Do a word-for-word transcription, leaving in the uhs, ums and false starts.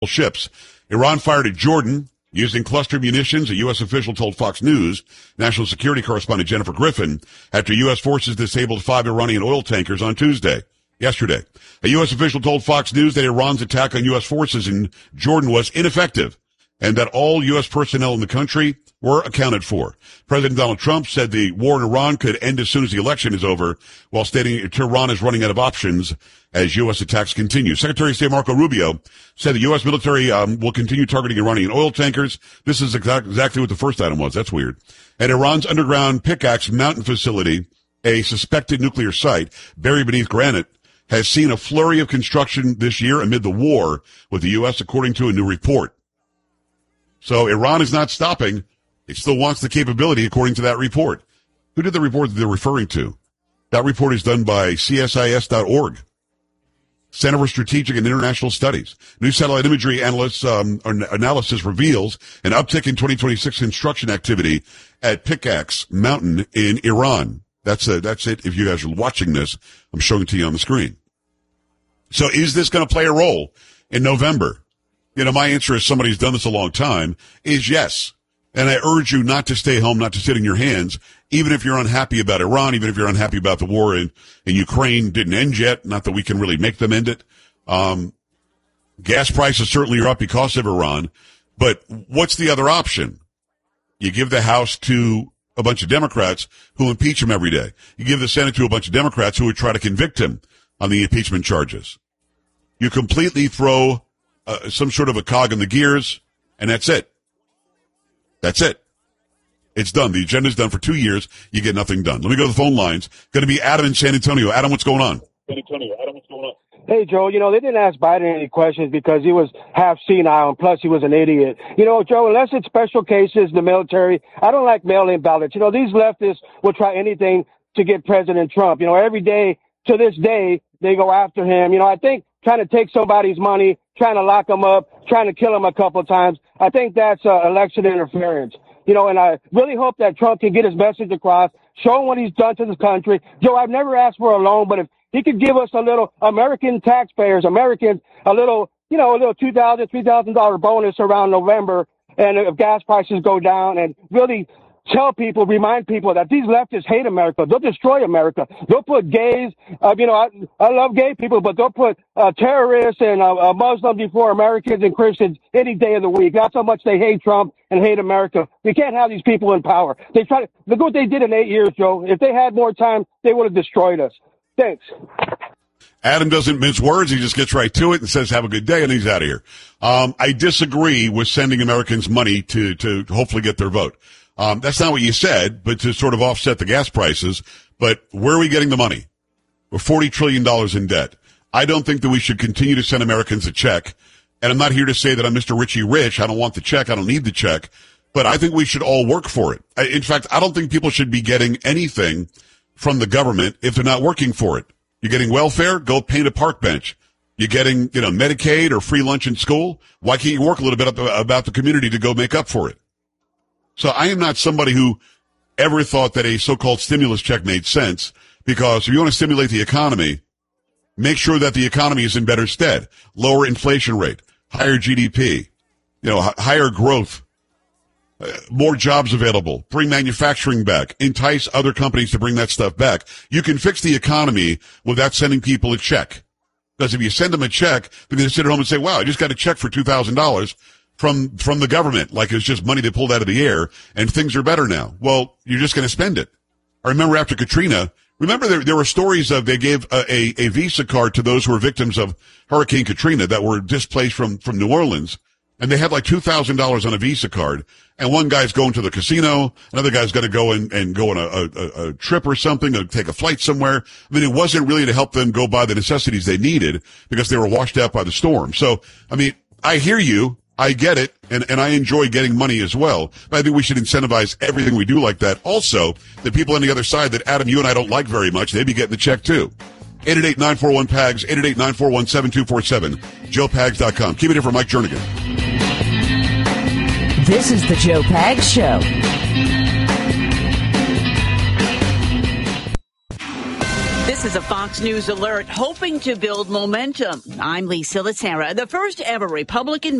ships. Iran fired at Jordan using cluster munitions, a U S official told Fox News. National Security correspondent Jennifer Griffin, after U S forces disabled five Iranian oil tankers on Tuesday, yesterday. A U S official told Fox News that Iran's attack on U S forces in Jordan was ineffective and that all U S personnel in the country were accounted for. President Donald Trump said the war in Iran could end as soon as the election is over, while stating Tehran is running out of options as U S attacks continue. Secretary of State Marco Rubio said the U S military um, will continue targeting Iranian oil tankers. This is exact, exactly what the first item was. That's weird. At Iran's underground Pickaxe Mountain facility, a suspected nuclear site buried beneath granite, has seen a flurry of construction this year amid the war with the U S, according to a new report. So Iran is not stopping. It still wants the capability, according to that report. Who did the report that they're referring to? That report is done by C S I S dot org, Center for Strategic and International Studies. New satellite imagery analysts, um, analysis reveals an uptick in twenty twenty-six construction activity at Pickaxe Mountain in Iran. That's a, that's it. If you guys are watching this, I'm showing it to you on the screen. So is this going to play a role in November? You know, my answer, as somebody who's done this a long time, is yes. And I urge you not to stay home, not to sit in your hands, even if you're unhappy about Iran, even if you're unhappy about the war in, in Ukraine didn't end yet. Not that we can really make them end it. Um, gas prices certainly are up because of Iran. But what's the other option? You give the House to a bunch of Democrats who impeach him every day. You give the Senate to a bunch of Democrats who would try to convict him on the impeachment charges. You completely throw uh, some sort of a cog in the gears, and that's it. That's it. It's done. The agenda's done for two years. You get nothing done. Let me go to the phone lines. Going to be Adam in San Antonio. Adam, what's going on? San Antonio. Adam, what's going on? Hey, Joe, you know, they didn't ask Biden any questions because he was half senile, and plus he was an idiot. You know, Joe, unless it's special cases, the military, I don't like mail-in ballots. You know, these leftists will try anything to get President Trump. You know, every day, to this day, they go after him. You know, I think trying to take somebody's money, trying to lock them up, trying to kill him a couple of times, I think that's uh, election interference. You know, and I really hope that Trump can get his message across, show him what he's done to this country. Joe, I've never asked for a loan, but if he could give us a little American taxpayers, Americans, a little, you know, a little two thousand dollars, three thousand dollars bonus around November, and if gas prices go down, and really tell people, remind people that these leftists hate America. They'll destroy America. They'll put gays, uh, you know, I, I love gay people, but they'll put uh, terrorists and uh, uh, Muslims before Americans and Christians any day of the week. That's how much they hate Trump and hate America. We can't have these people in power. They try to, look what they did in eight years, Joe. If they had more time, they would have destroyed us. Thanks. Adam doesn't mince words. He just gets right to it and says, have a good day, and he's out of here. Um, I disagree with sending Americans money to, to hopefully get their vote. Um, that's not what you said, but to sort of offset the gas prices. But where are we getting the money? We're forty trillion dollars in debt. I don't think that we should continue to send Americans a check. And I'm not here to say that I'm Mister Richie Rich. I don't want the check. I don't need the check. But I think we should all work for it. In fact, I don't think people should be getting anything from the government if they're not working for it. You're getting welfare? Go paint a park bench. You're getting, you know, Medicaid or free lunch in school? Why can't you work a little bit about the community to go make up for it? So I am not somebody who ever thought that a so-called stimulus check made sense, because if you want to stimulate the economy, make sure that the economy is in better stead. Lower inflation rate, higher G D P, you know, h- higher growth, uh, more jobs available, bring manufacturing back, entice other companies to bring that stuff back. You can fix the economy without sending people a check. Because if you send them a check, they're going to sit at home and say, wow, I just got a check for two thousand dollars. From, from the government, like it's just money they pulled out of the air, and things are better now. Well, you're just going to spend it. I remember after Katrina, remember there, there were stories of they gave a, a, a Visa card to those who were victims of Hurricane Katrina that were displaced from, from New Orleans, and they had like two thousand dollars on a Visa card, and one guy's going to the casino, another guy's going to go and, and go on a, a, a trip or something, or take a flight somewhere. I mean, it wasn't really to help them go buy the necessities they needed because they were washed out by the storm. So, I mean, I hear you. I get it, and, and I enjoy getting money as well. But I think we should incentivize everything we do like that. Also, the people on the other side that, Adam, you and I don't like very much, they'd be getting the check too. eight eight eight, nine four one, P A G S, eight eight eight, nine four one, seven two four seven, joe pags dot com. Keep it here for Mike Jernigan. This is the Joe Pags Show. This This is a Fox News alert, hoping to build momentum. I'm Lisa Latara. The first ever Republican